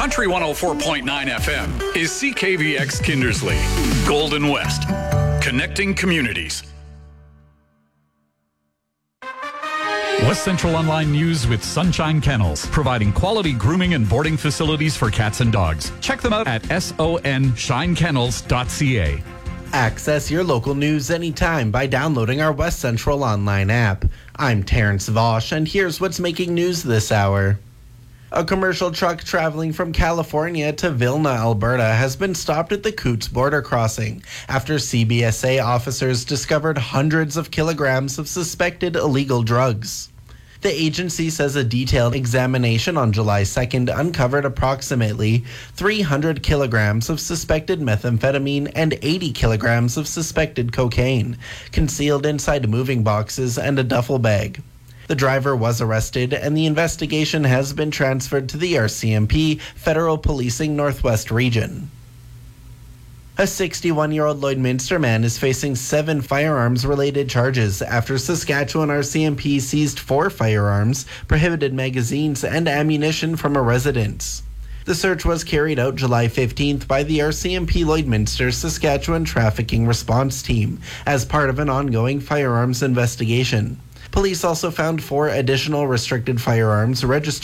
Country 104.9 FM is CKVX Kindersley, Golden West, connecting communities. West Central Online News with Sunshine Kennels, providing quality grooming and boarding facilities for cats and dogs. Check them out at sonshinekennels.ca. Access your local news anytime by downloading our West Central Online app. I'm Terrence Vosch, and here's what's making news this hour. A commercial truck traveling from California to Vilna, Alberta, has been stopped at the Coots border crossing after CBSA officers discovered hundreds of kilograms of suspected illegal drugs. The agency says a detailed examination on July 2nd uncovered approximately 300 kilograms of suspected methamphetamine and 80 kilograms of suspected cocaine, concealed inside moving boxes and a duffel bag. The driver was arrested, and the investigation has been transferred to the RCMP Federal Policing Northwest Region. A 61-year-old Lloydminster man is facing 7 firearms-related charges after Saskatchewan RCMP seized 4 firearms, prohibited magazines, and ammunition from a residence. The search was carried out July 15th by the RCMP Lloydminster Saskatchewan Trafficking Response Team as part of an ongoing firearms investigation. Police also found 4 additional restricted firearms registered